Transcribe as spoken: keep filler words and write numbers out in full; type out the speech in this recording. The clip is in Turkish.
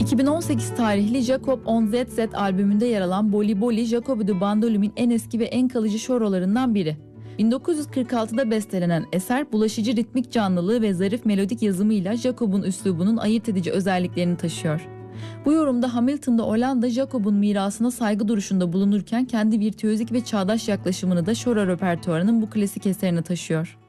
iki bin on sekiz tarihli Jacob on Z Z albümünde yer alan Boli Boli, Jacob de Bandolum'un en eski ve en kalıcı şorolarından biri. bin dokuz yüz kırk altıda bestelenen eser, bulaşıcı ritmik canlılığı ve zarif melodik yazımıyla Jacob'un üslubunun ayırt edici özelliklerini taşıyor. Bu yorumda Hamilton'da Hollanda, Jacob'un mirasına saygı duruşunda bulunurken kendi virtüözik ve çağdaş yaklaşımını da şora repertuarının bu klasik eserine taşıyor.